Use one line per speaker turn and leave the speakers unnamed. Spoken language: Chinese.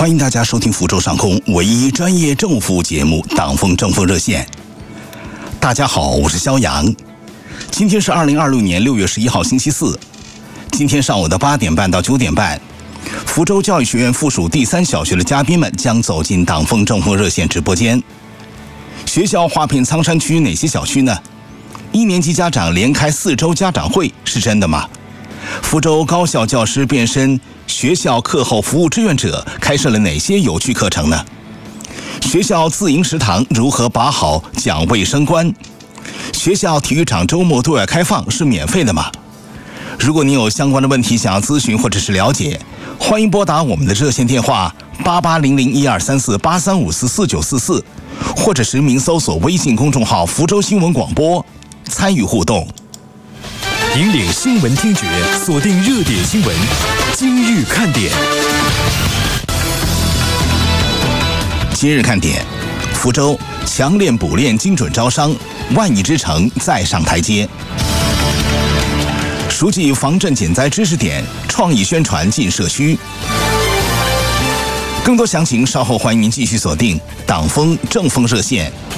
欢迎大家收听福州上空唯一专业政务服务节目《党风政风热线》。大家好，我是肖阳。今天是2026年6月11号星期四。今天上午的8点半到9点半，福州教育学院附属第3小学的嘉宾们将走进党风政风热线直播间。学校划片苍山区哪些小区呢？1年级家长连开4周家长会是真的吗？福州高校教师变身学校课后服务志愿者，开设了哪些有趣课程呢？学校自营食堂如何把好讲卫生关？学校体育场周末对外开放是免费的吗？如果你有相关的问题想要咨询或者是了解，欢迎拨打我们的热线电话8800123483544944，或者实名搜索微信公众号福州新闻广播，参与互动。
引领新闻听觉，锁定热点新闻，今日看点。
今日看点：福州强练补练精准招商，万亿之城再上台阶。熟记防震减灾知识点，创意宣传进社区。更多详情稍后欢迎您继续锁定党风政风热线